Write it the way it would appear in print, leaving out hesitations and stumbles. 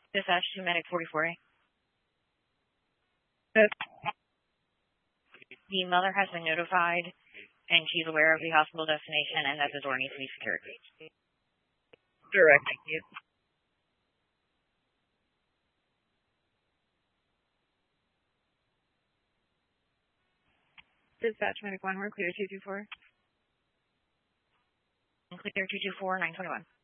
Dispatch to Medic 44A. Yes. The mother has been notified, and she's aware of the hospital destination and that the door needs to be secured. Direct, thank you. Dispatch Medic 1, we're clear 224. Clear 224, 921.